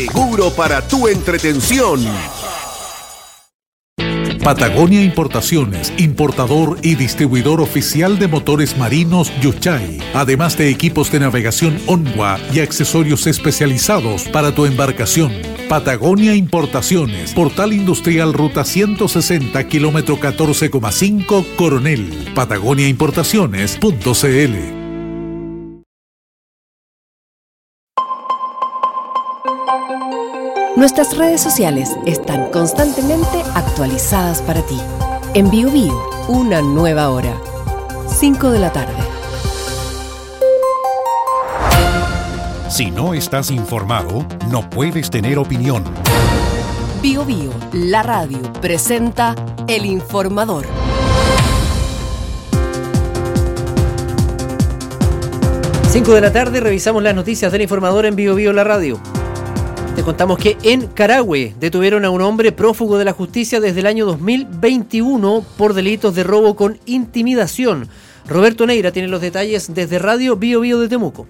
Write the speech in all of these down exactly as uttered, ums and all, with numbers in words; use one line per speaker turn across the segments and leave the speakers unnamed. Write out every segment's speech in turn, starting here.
Seguro para tu entretención.
Patagonia Importaciones, importador y distribuidor oficial de motores marinos Yuchay, además de equipos de navegación Onwa y accesorios especializados para tu embarcación. Patagonia Importaciones, Portal Industrial Ruta ciento sesenta, kilómetro catorce coma cinco, Coronel. Patagonia Importaciones punto c l.
Nuestras redes sociales están constantemente actualizadas para ti. En BioBio, una nueva hora. cinco de la tarde.
Si no estás informado, no puedes tener opinión.
BioBio, la radio, presenta El Informador.
cinco de la tarde, revisamos las noticias del Informador en BioBio, la radio. Te contamos que en Carahue detuvieron a un hombre prófugo de la justicia desde el año dos mil veintiuno por delitos de robo con intimidación. Roberto Neira tiene los detalles desde Radio BioBio de Temuco.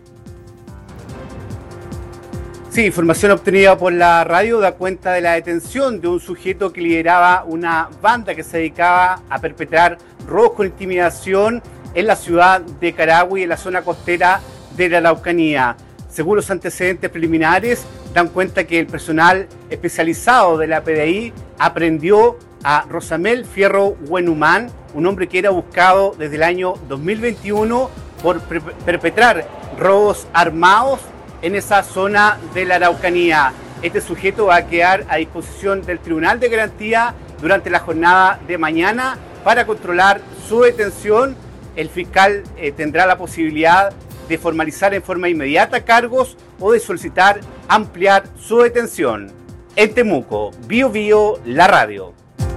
Sí, información obtenida por la radio da cuenta de la detención de un sujeto que lideraba una banda que se dedicaba a perpetrar robos con intimidación en la ciudad de Carahue y en la zona costera de la Araucanía. Según los antecedentes preliminares, dan cuenta que el personal especializado de la P D I aprendió a Rosamel Fierro Huenumán, un hombre que era buscado desde el año dos mil veintiuno por perpetrar robos armados en esa zona de la Araucanía. Este sujeto va a quedar a disposición del Tribunal de Garantía durante la jornada de mañana para controlar su detención. El fiscal eh, tendrá la posibilidad de formalizar en forma inmediata cargos o de solicitar ampliar su detención. En Temuco, BioBio, la radio.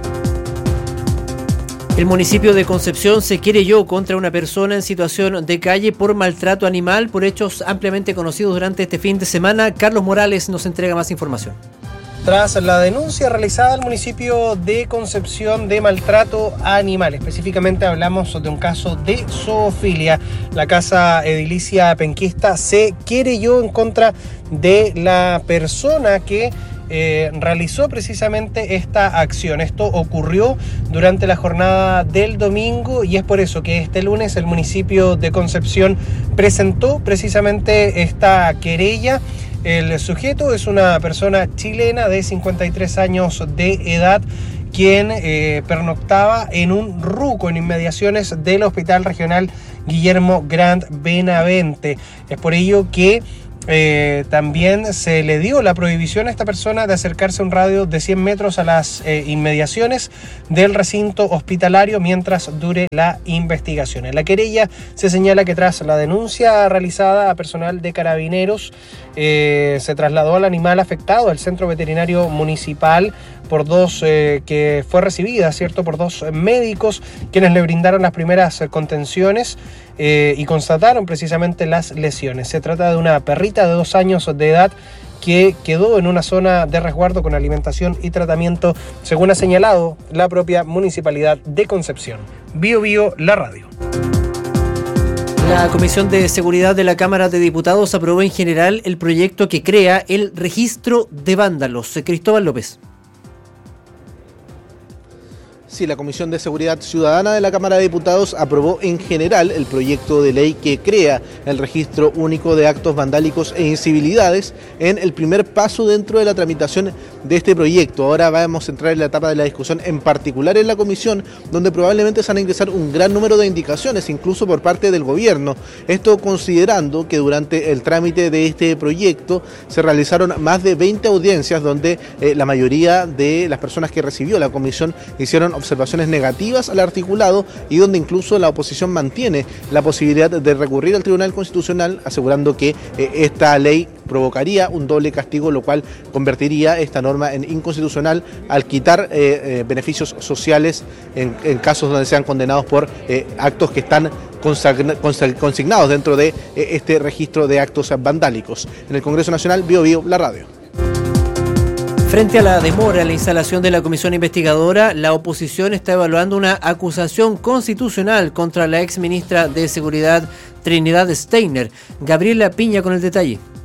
El municipio de Concepción se querelló contra una persona en situación de calle por maltrato animal por hechos ampliamente conocidos durante este fin de semana. Carlos Morales nos entrega más información.
Tras la denuncia realizada al municipio de Concepción de maltrato animal, específicamente hablamos de un caso de zoofilia, la Casa Edilicia Penquista se querelló en contra de la persona que eh, realizó precisamente esta acción. Esto ocurrió durante la jornada del domingo y es por eso que este lunes el municipio de Concepción presentó precisamente esta querella. El sujeto es una persona chilena de cincuenta y tres años de edad, quien eh, pernoctaba en un ruco en inmediaciones del Hospital Regional Guillermo Grant Benavente. Es por ello que Eh, también se le dio la prohibición a esta persona de acercarse a un radio de cien metros a las eh, inmediaciones del recinto hospitalario mientras dure la investigación. En la querella se señala que tras la denuncia realizada a personal de Carabineros eh, se trasladó al animal afectado al centro veterinario municipal por dos eh, que fue recibida, ¿cierto? por dos médicos quienes le brindaron las primeras contenciones eh, y constataron precisamente las lesiones. Se trata de una perrita de dos años de edad que quedó en una zona de resguardo con alimentación y tratamiento, según ha señalado la propia Municipalidad de Concepción. BioBio, la radio.
La Comisión de Seguridad de la Cámara de Diputados aprobó en general el proyecto que crea el registro de vándalos. Cristóbal López.
Sí, la Comisión de Seguridad Ciudadana de la Cámara de Diputados aprobó en general el proyecto de ley que crea el registro único de actos vandálicos e incivilidades en el primer paso dentro de la tramitación de este proyecto. Ahora vamos a entrar en la etapa de la discusión, en particular en la comisión, donde probablemente se van a ingresar un gran número de indicaciones, incluso por parte del gobierno. Esto considerando que durante el trámite de este proyecto se realizaron más de veinte audiencias donde eh, la mayoría de las personas que recibió la comisión hicieron observaciones negativas al articulado y donde incluso la oposición mantiene la posibilidad de recurrir al Tribunal Constitucional, asegurando que eh, esta ley provocaría un doble castigo, lo cual convertiría esta norma en inconstitucional al quitar eh, eh, beneficios sociales en, en casos donde sean condenados por eh, actos que están consignados dentro de eh, este registro de actos vandálicos. En el Congreso Nacional, BioBio, la radio.
Frente a la demora en la instalación de la comisión investigadora, la oposición está evaluando una acusación constitucional contra la ex ministra de Seguridad Trinidad Steiner. Gabriela Piña con el detalle.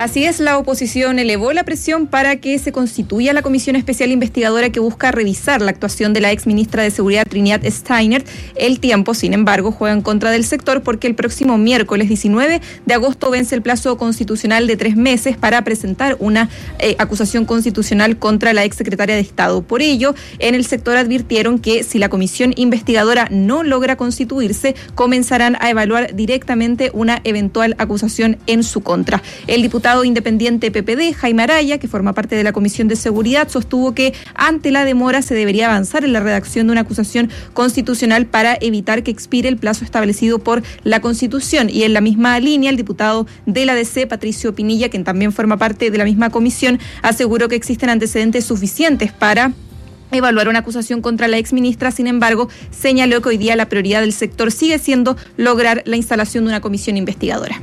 Así es, la oposición elevó la presión para que se constituya la comisión especial investigadora que busca revisar la actuación de la ex ministra de Seguridad Trinidad Steiner. El tiempo, sin embargo, juega en contra del sector porque el próximo miércoles diecinueve de agosto vence el plazo constitucional de tres meses para presentar una eh, acusación constitucional contra la ex secretaria de Estado. Por ello, en el sector advirtieron que si la comisión investigadora no logra constituirse, comenzarán a evaluar directamente una eventual acusación en su contra. El diputado independiente P P D, Jaime Araya, que forma parte de la Comisión de Seguridad, sostuvo que ante la demora se debería avanzar en la redacción de una acusación constitucional para evitar que expire el plazo establecido por la Constitución. Y en la misma línea, el diputado de la D C, Patricio Pinilla, quien también forma parte de la misma comisión, aseguró que existen antecedentes suficientes para evaluar una acusación contra la exministra. Sin embargo, señaló que hoy día la prioridad del sector sigue siendo lograr la instalación de una comisión investigadora.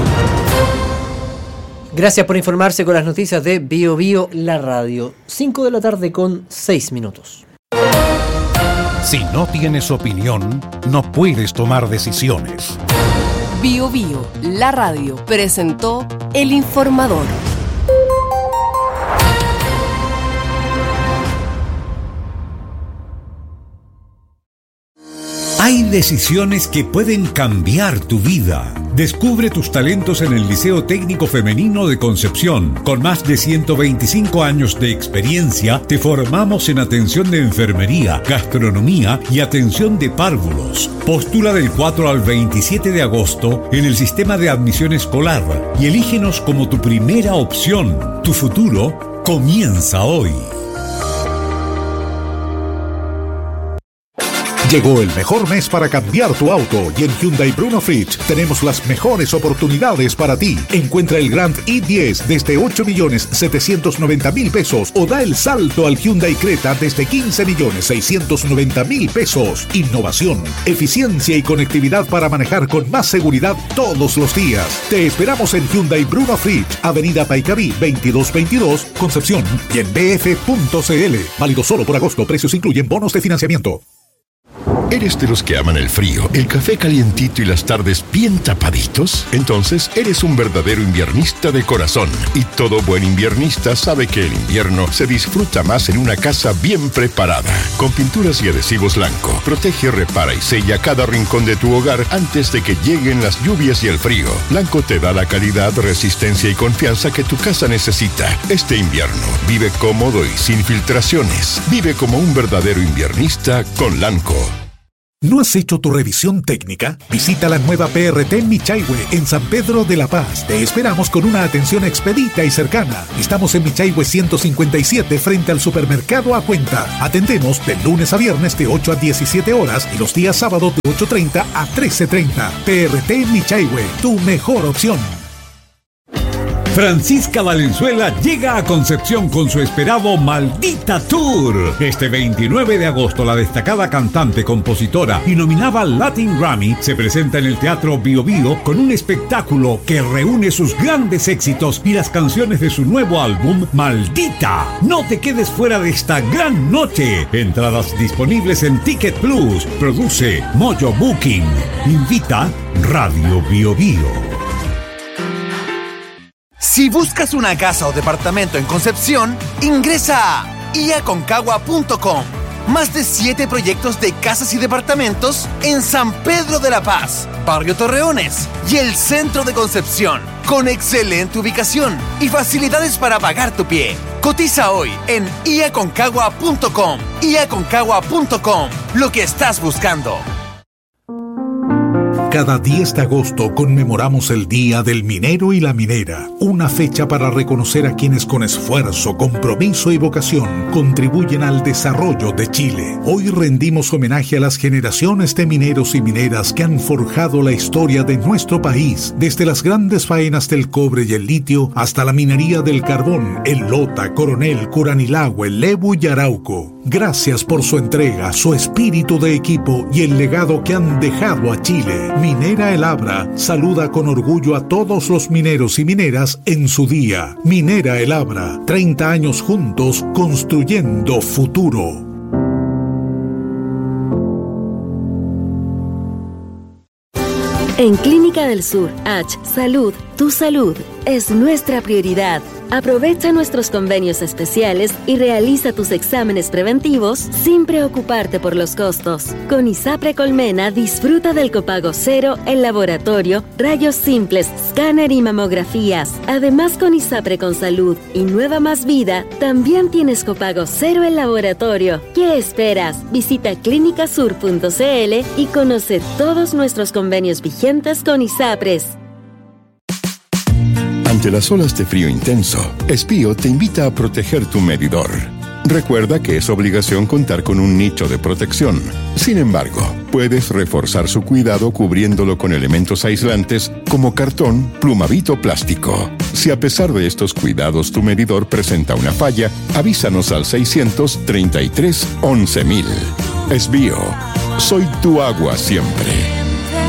Gracias por informarse con las noticias de Bio Bio, la radio. cinco de la tarde con seis minutos.
Si no tienes opinión, no puedes tomar decisiones.
Bio Bio, la radio, presentó El Informador.
Hay decisiones que pueden cambiar tu vida. Descubre tus talentos en el Liceo Técnico Femenino de Concepción. Con más de ciento veinticinco años de experiencia, te formamos en atención de enfermería, gastronomía y atención de párvulos. Postula del cuatro al veintisiete de agosto en el sistema de admisión escolar y elígenos como tu primera opción. Tu futuro comienza hoy.
Llegó el mejor mes para cambiar tu auto y en Hyundai Bruno Fritsch tenemos las mejores oportunidades para ti. Encuentra el Grand i diez desde ocho millones setecientos noventa mil pesos o da el salto al Hyundai Creta desde quince millones seiscientos noventa mil pesos. Innovación, eficiencia y conectividad para manejar con más seguridad todos los días. Te esperamos en Hyundai Bruno Fritsch, Avenida Paicaví veintidós veintidós, Concepción y en b f punto c l. Válido solo por agosto. Precios incluyen bonos de financiamiento.
¿Eres de los que aman el frío, el café calientito y las tardes bien tapaditos? Entonces, eres un verdadero inviernista de corazón. Y todo buen inviernista sabe que el invierno se disfruta más en una casa bien preparada. Con pinturas y adhesivos Lanco, protege, repara y sella cada rincón de tu hogar antes de que lleguen las lluvias y el frío. Lanco te da la calidad, resistencia y confianza que tu casa necesita. Este invierno, vive cómodo y sin filtraciones. Vive como un verdadero inviernista con Lanco.
¿No has hecho tu revisión técnica? Visita la nueva P R T Michaihue en San Pedro de la Paz. Te esperamos con una atención expedita y cercana. Estamos en Michaihue ciento cincuenta y siete frente al supermercado A Cuenta. Atendemos de lunes a viernes de ocho a diecisiete horas y los días sábados de ocho treinta a trece treinta. P R T Michaihue, tu mejor opción.
Francisca Valenzuela llega a Concepción con su esperado Maldita Tour. Este veintinueve de agosto, la destacada cantante, compositora y nominada al Latin Grammy se presenta en el Teatro Bio Bio con un espectáculo que reúne sus grandes éxitos y las canciones de su nuevo álbum Maldita. No te quedes fuera de esta gran noche. Entradas disponibles en Ticket Plus. Produce Mojo Booking. Invita Radio Bio Bio.
Si buscas una casa o departamento en Concepción, ingresa a i a concagua punto com. Más de siete proyectos de casas y departamentos en San Pedro de la Paz, Barrio Torreones y el centro de Concepción, con excelente ubicación y facilidades para pagar tu pie. Cotiza hoy en i a concagua punto com. i a concagua punto com. Lo que estás buscando.
Cada diez de agosto conmemoramos el Día del Minero y la Minera, una fecha para reconocer a quienes con esfuerzo, compromiso y vocación contribuyen al desarrollo de Chile. Hoy rendimos homenaje a las generaciones de mineros y mineras que han forjado la historia de nuestro país, desde las grandes faenas del cobre y el litio hasta la minería del carbón en Lota, Coronel, Curanilahue, Lebu y Arauco. Gracias por su entrega, su espíritu de equipo y el legado que han dejado a Chile. Minera El Abra saluda con orgullo a todos los mineros y mineras en su día. Minera El Abra, treinta años juntos construyendo futuro.
En Clínica del Sur, H. Salud, tu salud. es nuestra prioridad. Aprovecha nuestros convenios especiales y realiza tus exámenes preventivos sin preocuparte por los costos. Con ISAPRE Colmena disfruta del copago cero en laboratorio, rayos simples, escáner y mamografías. Además, con ISAPRE con Salud y Nueva Más Vida, también tienes copago cero en laboratorio. ¿Qué esperas? Visita clínica sur punto c l y conoce todos nuestros convenios vigentes con ISAPRES.
Ante las olas de frío intenso, Espío te invita a proteger tu medidor. Recuerda que es obligación contar con un nicho de protección. Sin embargo, puedes reforzar su cuidado cubriéndolo con elementos aislantes como cartón, plumavit o plástico. Si a pesar de estos cuidados tu medidor presenta una falla, avísanos al seiscientos treinta y tres once mil. Espío, soy tu agua siempre.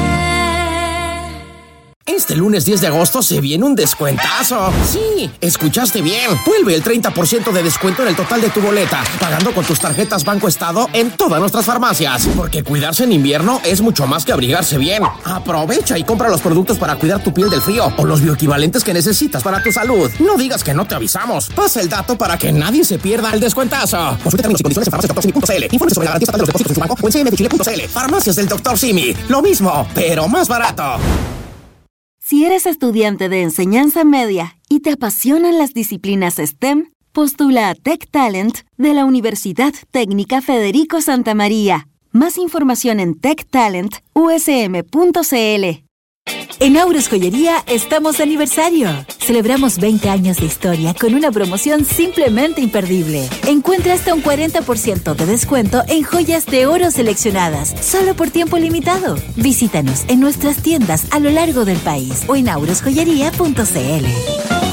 Este lunes diez de agosto se viene un descuentazo. Sí, escuchaste bien. Vuelve el treinta por ciento de descuento en el total de tu boleta, pagando con tus tarjetas Banco Estado en todas nuestras farmacias. Porque cuidarse en invierno es mucho más que abrigarse bien. Aprovecha y compra los productos para cuidar tu piel del frío o los bioequivalentes que necesitas para tu salud. No digas que no te avisamos. Pasa el dato para que nadie se pierda el descuentazo. Consulta términos y condiciones en farmacias doctor simi punto c l. Informe sobre la garantía estatal de los depósitos en su banco o en c m de chile punto c l. Farmacias del doctor Simi. Lo mismo, pero más barato.
Si eres estudiante de enseñanza media y te apasionan las disciplinas STEM, postula a Tech Talent de la Universidad Técnica Federico Santa María. Más información en tech talent u s m punto c l.
En Auros Joyería estamos de aniversario. Celebramos veinte años de historia con una promoción simplemente imperdible. Encuentra hasta un cuarenta por ciento de descuento en joyas de oro seleccionadas, solo por tiempo limitado. Visítanos en nuestras tiendas a lo largo del país o en auros joyería punto c l.